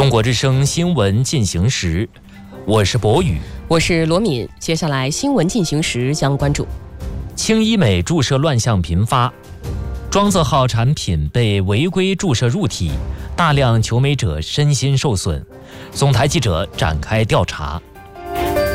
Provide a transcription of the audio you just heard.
中国之声新闻进行时，我是博宇， 我是罗敏。接下来新闻进行时将关注： 轻医美注射乱象频发，庄字号产品被违规注射入体，大量求美者身心受损。总台记者展开调查。